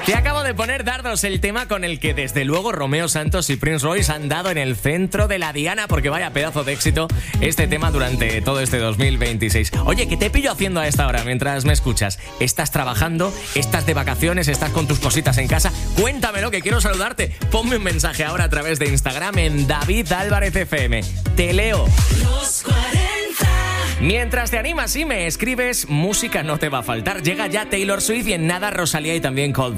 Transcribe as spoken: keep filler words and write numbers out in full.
Te acabo de poner, Dardos, el tema con el que desde luego Romeo Santos y Prince Royce han dado en el centro de la diana, porque vaya pedazo de éxito este tema durante todo este dos mil veintiséis. Oye, ¿qué te pillo haciendo a esta hora mientras me escuchas? ¿Estás trabajando? ¿Estás de vacaciones? ¿Estás con tus cositas en casa? Cuéntamelo, que quiero saludarte. Ponme un mensaje ahora a través de Instagram en David Álvarez F M. Te leo. Los cuarenta. Mientras te animas y me escribes, música no te va a faltar. Llega ya Taylor Swift y en nada Rosalía y también Coldplay.